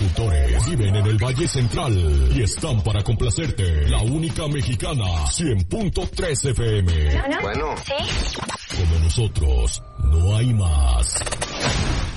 productores viven en el Valle Central y están para complacerte. La única mexicana, 100.3 FM. Bueno. ¿Sí? Como nosotros, no hay más.